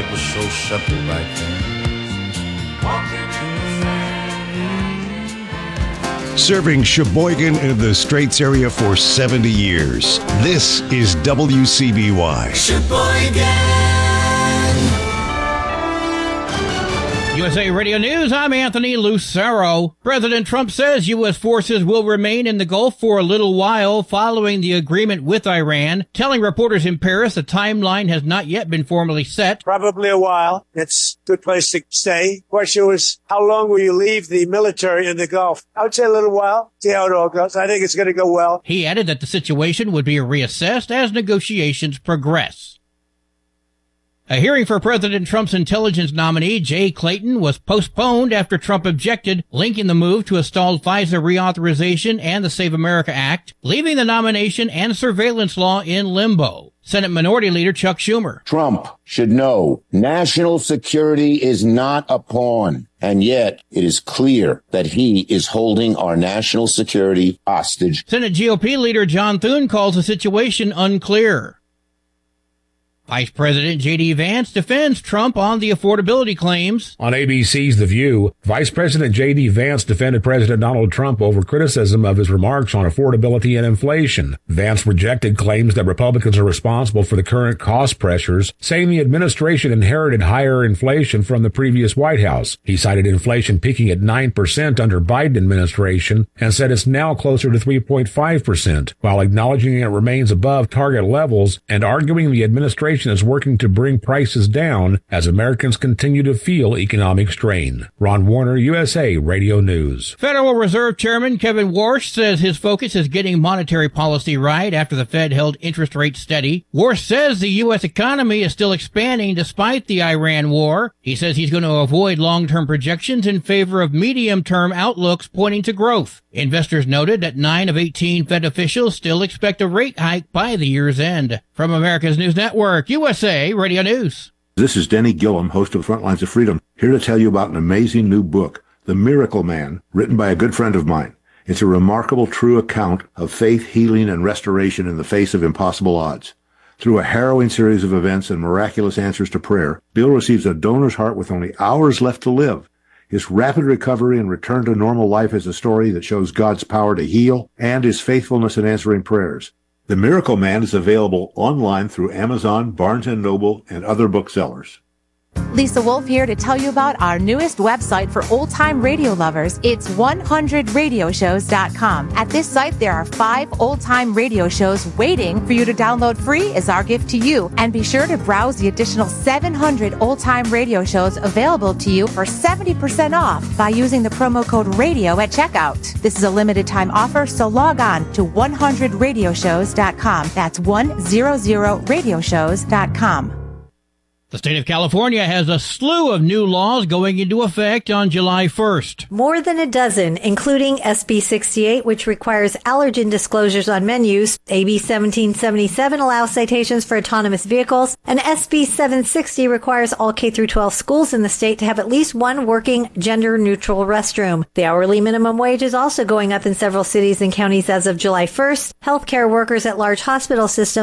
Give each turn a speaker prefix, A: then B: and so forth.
A: was so simple back then.
B: Serving Sheboygan and the Straits area for 70 years. This is WCBY.
C: Sheboygan.
D: USA Radio News, I'm Anthony Lucero. President Trump says U.S. forces will remain in the Gulf for a little while following the agreement with Iran, telling reporters in Paris the timeline has not yet been formally set.
E: Probably a while. It's a good place to stay. Question was, how long will you leave the military in the Gulf? I would say a little while. See how it all goes. I think it's going to go well.
D: He added that the situation would be reassessed as negotiations progress. A hearing for President Trump's intelligence nominee, Jay Clayton, was postponed after Trump objected, linking the move to a stalled FISA reauthorization and the Save America Act, leaving the nomination and surveillance law in limbo. Senate Minority Leader Chuck Schumer.
F: Trump should know national security is not a pawn, and yet it is clear that he is holding our national security hostage.
D: Senate GOP Leader John Thune calls the situation unclear. Vice President J.D. Vance defends Trump on the affordability claims.
G: On ABC's The View, Vice President J.D. Vance defended President Donald Trump over criticism of his remarks on affordability and inflation. Vance rejected claims that Republicans are responsible for the current cost pressures, saying the administration inherited higher inflation from the previous White House. He cited inflation peaking at 9% under Biden administration and said it's now closer to 3.5%, while acknowledging it remains above target levels and arguing the administration is working to bring prices down as Americans continue to feel economic strain. Ron Warner, USA Radio News.
D: Federal Reserve Chairman Kevin Warsh says his focus is getting monetary policy right after the Fed held interest rates steady. Warsh says the U.S. economy is still expanding despite the Iran war. He says he's going to avoid long-term projections in favor of medium-term outlooks pointing to growth. Investors noted that 9 of 18 Fed officials still expect a rate hike by the year's end. From America's News Network, USA Radio News.
H: This is Denny Gillum, host of Front Lines of Freedom, here to tell you about an amazing new book, The Miracle Man, written by a good friend of mine. It's a remarkable, true account of faith, healing, and restoration in the face of impossible odds. Through a harrowing series of events and miraculous answers to prayer, Bill receives a donor's heart with only hours left to live. His rapid recovery and return to normal life is a story that shows God's power to heal and his faithfulness in answering prayers. The Miracle Man is available online through Amazon, Barnes & Noble, and other booksellers.
I: Lisa Wolf here to tell you about our newest website for old-time radio lovers. It's 100radioshows.com. At this site, there are 5 old-time radio shows waiting for you to download free as our gift to you. And be sure to browse the additional 700 old-time radio shows available to you for 70% off by using the promo code RADIO at checkout. This is a limited-time offer, so log on to 100radioshows.com. That's 100radioshows.com.
D: The state of California has a slew of new laws going into effect on July 1st.
J: More than a dozen, including SB 68, which requires allergen disclosures on menus. AB 1777 allows citations for autonomous vehicles. And SB 760 requires all K-12 schools in the state to have at least one working gender-neutral restroom. The hourly minimum wage is also going up in several cities and counties as of July 1st. Healthcare workers at large hospital systems